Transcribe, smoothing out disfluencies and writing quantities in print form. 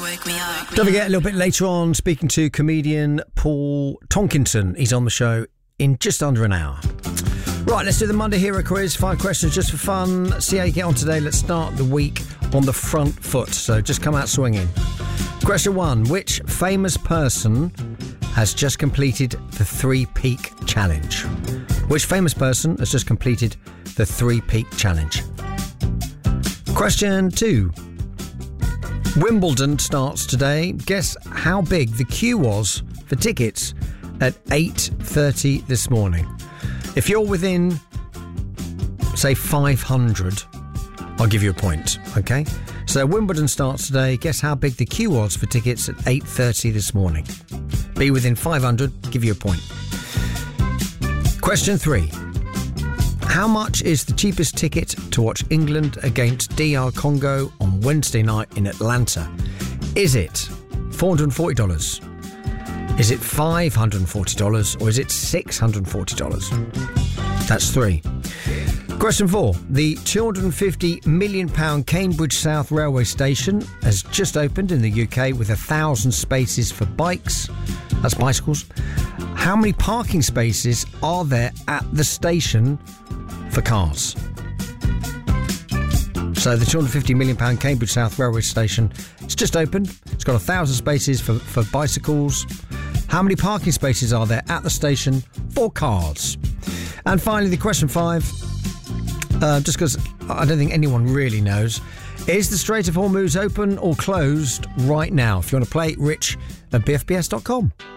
wake me up. Don't forget, a little bit later on, speaking to comedian Paul Tonkinson. He's on the show in just under an hour. Right, let's do the Monday Hero Quiz. 5 questions just for fun. See how you get on today. Let's start the week on the front foot. So just come out swinging. Question 1. Which famous person has just completed the 3 Peak Challenge? Which famous person has just completed the 3 Peak Challenge? Question 2. Wimbledon starts today. Guess how big the queue was for tickets at 8:30 this morning. If you're within, say, 500, I'll give you a point, okay? So Wimbledon starts today. Guess how big the queue was for tickets at 8:30 this morning. Be within 500, give you a point. Question 3. How much is the cheapest ticket to watch England against DR Congo on Wednesday night in Atlanta? Is it $440? Is it $540? Or is it $640? That's 3. Question 4. The £250 million Cambridge South Railway Station has just opened in the UK with 1,000 spaces for bikes. That's bicycles. How many parking spaces are there at the station for cars? So the £250 million Cambridge South Railway Station, it's just opened. It's got 1,000 spaces for bicycles. How many parking spaces are there at the station for cars? And finally, the question 5, just because I don't think anyone really knows, is the Strait of Hormuz open or closed right now? If you want to play, Rich at bfbs.com.